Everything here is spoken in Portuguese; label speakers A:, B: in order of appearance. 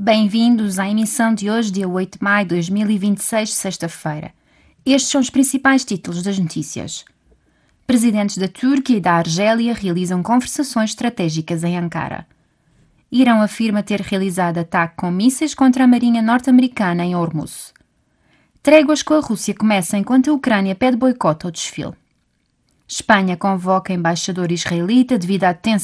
A: Bem-vindos à emissão de hoje, dia 8 de maio de 2026, sexta-feira. Estes são os principais títulos das notícias. Presidentes da Turquia e da Argélia realizam conversações estratégicas em Ankara. Irão afirma ter realizado ataque com mísseis contra a marinha norte-americana em Hormuz. Tréguas com a Rússia começam enquanto a Ucrânia pede boicote ao desfile. Espanha convoca embaixador israelita devido à tensão